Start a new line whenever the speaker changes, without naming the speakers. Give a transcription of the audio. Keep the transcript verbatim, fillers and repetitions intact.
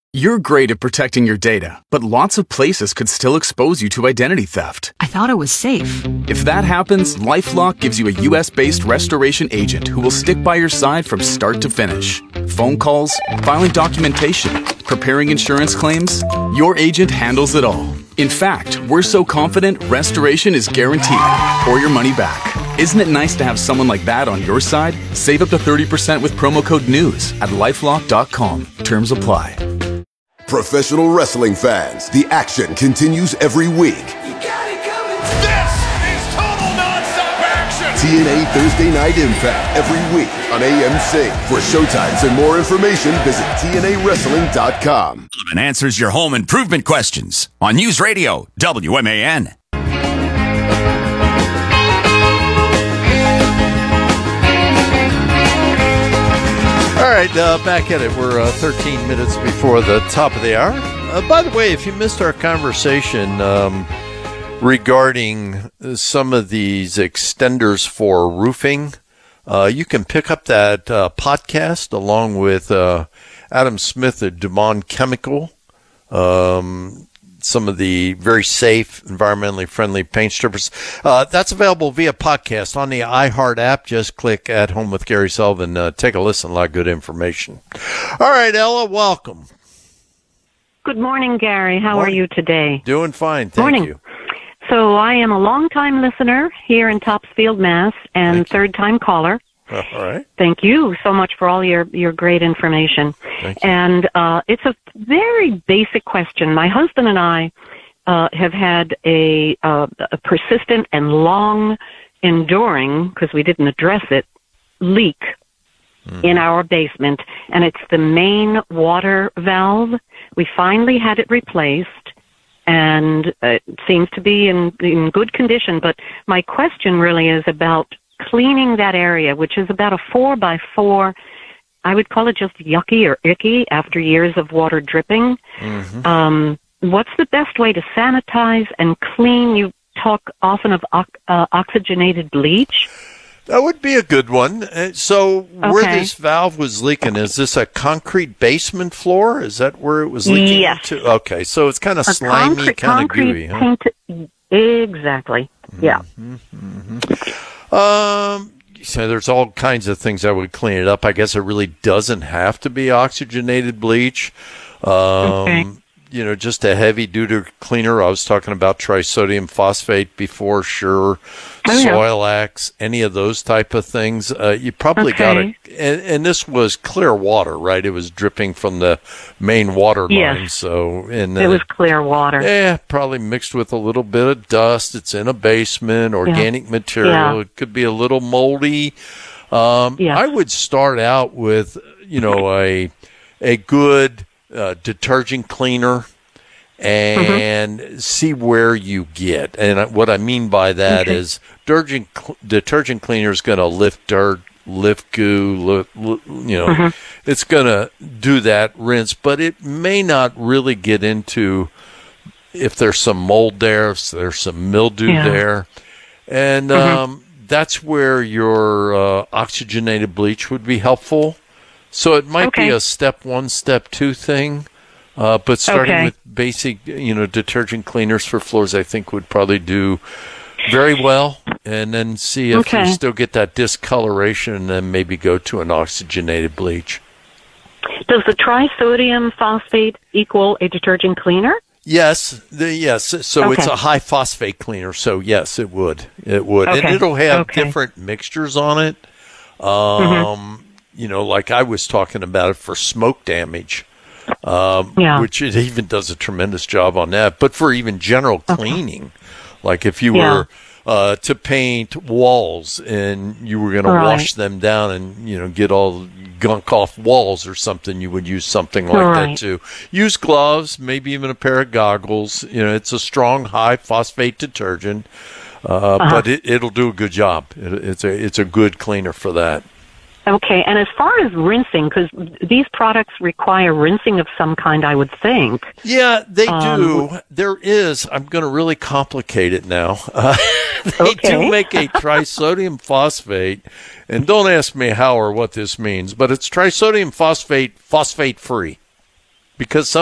You're great at protecting your data, but lots of places could still expose you to identity theft.
I thought it was safe.
If that happens, LifeLock gives you a U S-based restoration agent who will stick by your side from start to finish. Phone calls, filing documentation, preparing insurance claims, your agent handles it all. In fact, we're so confident restoration is guaranteed or your money back. Isn't it nice to have someone like that on your side? Save up to thirty percent with promo code NEWS at lifelock dot com. Terms apply.
Professional wrestling fans, the action continues every week.
You got it coming. This is total nonstop action.
T N A Thursday Night Impact every week on A M C. For showtimes and more information, visit T N A wrestling dot com.
And answers your home improvement questions on News Radio W M A N.
All right, uh, back at it. We're uh, thirteen minutes before the top of the hour. Uh, by the way, if you missed our conversation um, regarding some of these extenders for roofing, uh, you can pick up that uh, podcast along with uh, Adam Smith at Dumont Chemical. Um, some of the very safe, environmentally friendly paint strippers. Uh, that's available via podcast on the iHeart app. Just click At Home with Gary Sullivan. Uh, take a listen. A lot of good information. All right, Ella, welcome.
Good morning, Gary. How
Morning.
are you today?
Doing fine. Thank
Morning.
you.
So I am a long-time listener here in Topsfield, Mass, and third-time caller.
All right.
Thank you so much for all your, your great information.
Thank you.
And uh, it's a very basic question. My husband and I uh, have had a, uh, a persistent and long enduring, because we didn't address it, leak mm. in our basement. And it's the main water valve. We finally had it replaced, and it seems to be in, in good condition. But my question really is about cleaning that area, which is about a four by four. I would call it just yucky or icky after years of water dripping. Mm-hmm. Um, what's the best way to sanitize and clean? You talk often of o- uh, oxygenated bleach.
That would be a good one. Uh, So
Okay.
where this valve was leaking, is this a concrete basement floor? Is that where it was leaking
Yes.
to? Okay, so it's kind of
A
slimy,
concrete,
kind of
concrete
gooey. Huh?
painted, exactly. Yeah.
Um, so there's all kinds of things that would clean it up. I guess it really doesn't have to be oxygenated bleach. Um,
Okay.
You know, just a heavy duty cleaner. I was talking about trisodium phosphate before, sure.
Oh, yeah.
Soil-Ax, any of those type of things. Uh, you probably got
Okay.
to, and, and this was clear water, right? It was dripping from the main water
Yes.
line. So, and
It
then
was clear water.
yeah, probably mixed with a little bit of dust. It's in a basement, organic material.
Yeah.
It could be a little moldy. Um,
Yeah.
I would start out with, you know, a a good uh, detergent cleaner and
Mm-hmm.
see where you get. And what I mean by that
Okay.
is detergent cl- detergent cleaner is going to lift dirt, lift goo, lift, you know,
Mm-hmm.
it's going to do that rinse, but it may not really get into if there's some mold there, if there's some mildew
Yeah.
there. And
Mm-hmm.
um, that's where your uh, oxygenated bleach would be helpful. So it might
Okay.
be a step one, step two thing. Uh, but starting
Okay.
with basic, you know, detergent cleaners for floors, I think would probably do very well. And then see if
Okay.
you still get that discoloration, and then maybe go to an oxygenated bleach.
Does the trisodium phosphate equal a detergent cleaner?
Yes, the, yes. So it's
Okay.
a high phosphate cleaner. So yes, it would. It would,
Okay.
and it'll have
Okay.
different mixtures on it. Um,
Mm-hmm.
You know, like I was talking about it for smoke damage. Um,
Yeah.
which it even does a tremendous job on that. But for even general cleaning, like if you
Yeah.
were uh, to paint walls and you were going to
Right.
wash them down and, you know, get all gunk off walls or something, you would use something like
Right.
that too. Use gloves, maybe even a pair of goggles. You know, it's a strong, high phosphate detergent, uh,
Uh-huh.
but it, it'll do a good job. It, it's a it's a good cleaner for that.
Okay, and as far as rinsing, because these products require rinsing of some kind, I would think.
Yeah, they
Um,
do. There is. I'm going to really complicate it now. Uh, they
Okay.
do make a trisodium phosphate, and don't ask me how or what this means, but it's trisodium phosphate phosphate free, because some